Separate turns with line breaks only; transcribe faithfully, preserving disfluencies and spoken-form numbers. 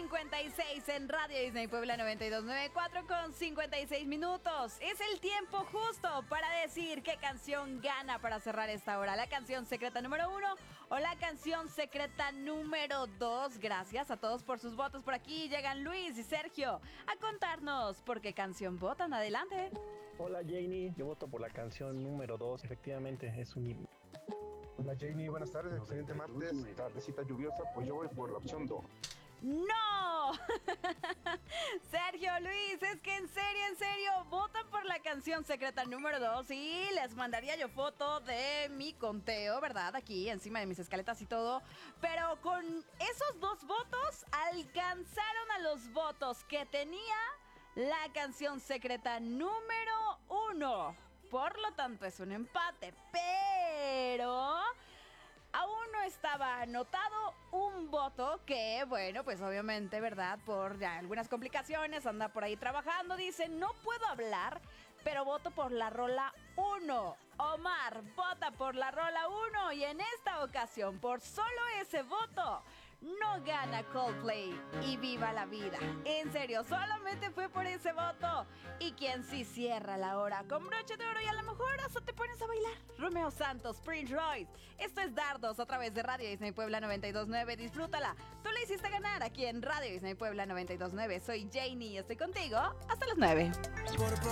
cincuenta y seis en Radio Disney Puebla noventa y dos punto noventa y cuatro con cincuenta y seis minutos. Es el tiempo justo para decir qué canción gana para cerrar esta hora. La canción secreta número uno o la canción secreta número dos. Gracias a todos por sus votos. Por aquí llegan Luis y Sergio a contarnos por qué canción votan. Adelante.
Hola Janie, yo voto por la canción número dos. Efectivamente, es un himno.
Hola Janie, buenas tardes, excelente martes, tardecita lluviosa, pues yo voy por la opción dos.
¡No! Sergio, Luis, es que en serio, en serio, votan por la canción secreta número dos y les mandaría yo foto de mi conteo, ¿verdad? Aquí encima de mis escaletas y todo. Pero con esos dos votos alcanzaron a los votos que tenía la canción secreta número uno. Por lo tanto, es un empate, pero aún no estaba anotado un voto que, bueno, pues obviamente, ¿verdad? Por ya algunas complicaciones, anda por ahí trabajando. Dice, no puedo hablar, pero voto por la rola uno. Omar vota por la rola uno y en esta ocasión, por solo ese voto, no gana Coldplay y viva la vida. En serio, solamente fue por ese voto. Y quien sí cierra la hora con broche de oro y a lo mejor hasta te pones a bailar. Romeo Santos, Prince Royce. Esto es Dardos a través de Radio Disney Puebla noventa y dos punto nueve. Disfrútala. Tú le hiciste ganar aquí en Radio Disney Puebla noventa y dos punto nueve. Soy Janie y estoy contigo hasta las nueve.
Por